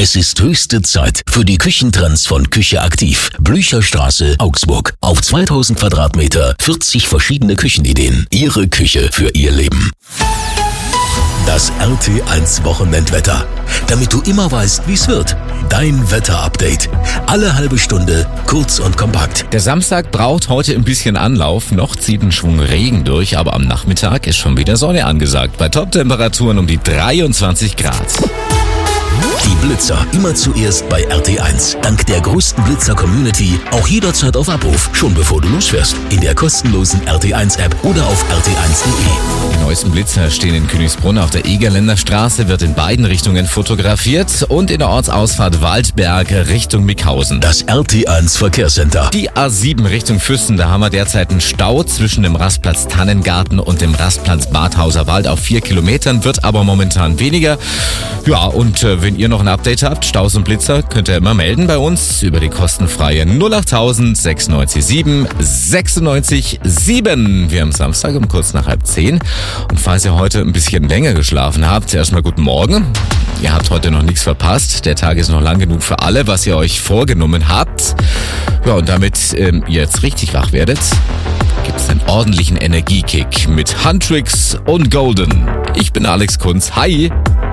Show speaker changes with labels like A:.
A: Es ist höchste Zeit für die Küchentrends von Küche Aktiv. Blücherstraße, Augsburg. Auf 2000 Quadratmeter, 40 verschiedene Küchenideen. Ihre Küche für Ihr Leben. Das RT1 Wochenendwetter. Damit du immer weißt, wie es wird. Dein Wetterupdate. Alle halbe Stunde, kurz und kompakt.
B: Der Samstag braucht heute ein bisschen Anlauf. Noch zieht ein Schwung Regen durch, aber am Nachmittag ist schon wieder Sonne angesagt. Bei Toptemperaturen um die 23 Grad.
A: Die Blitzer immer zuerst bei RT1. Dank der größten Blitzer-Community auch jederzeit auf Abruf, schon bevor du losfährst. In der kostenlosen RT1-App oder auf rt1.de.
B: Die neuesten Blitzer stehen in Königsbrunn auf der Egerländer Straße, wird in beiden Richtungen fotografiert und in der Ortsausfahrt Waldberg Richtung Mickhausen.
A: Das RT1 Verkehrscenter.
B: Die A7 Richtung Füssen, da haben wir derzeit einen Stau zwischen dem Rastplatz Tannengarten und dem Rastplatz Badhauser Wald auf 4 Kilometern, wird aber momentan weniger. Ja, und wenn ihr noch ein Update habt, Staus und Blitzer, könnt ihr immer melden bei uns über die kostenfreie 08000 96 7 96 7. Wir haben Samstag um kurz nach 9:30. Und falls ihr heute ein bisschen länger geschlafen habt, erstmal guten Morgen. Ihr habt heute noch nichts verpasst. Der Tag ist noch lang genug für alle, was ihr euch vorgenommen habt. Ja, und damit ihr jetzt richtig wach werdet, gibt es einen ordentlichen Energiekick mit Huntrix und Golden. Ich bin Alex Kunz. Hi!